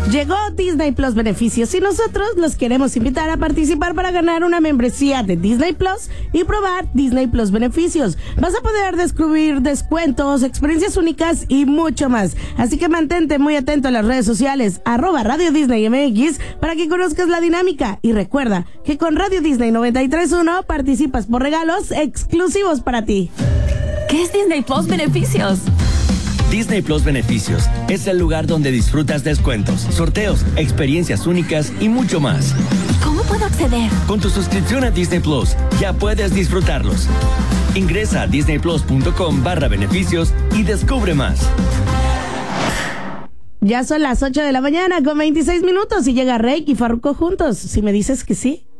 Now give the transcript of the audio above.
Llegó Disney Plus Beneficios y nosotros los queremos invitar a participar para ganar una membresía de Disney Plus y probar Disney Plus Beneficios. Vas a poder descubrir descuentos, experiencias únicas y mucho más. Así que mantente muy atento a las redes sociales @Radio Disney MX para que conozcas la dinámica. Y recuerda que con Radio Disney 93.1 participas por regalos exclusivos para ti. ¿Qué es Disney Plus Beneficios? Disney Plus Beneficios es el lugar donde disfrutas descuentos, sorteos, experiencias únicas y mucho más. ¿Cómo puedo acceder? Con tu suscripción a Disney Plus ya puedes disfrutarlos. Ingresa a disneyplus.com/beneficios y descubre más. Ya son las 8 de la mañana con 26 minutos y llega Rey y Farruko juntos. Si me dices que sí.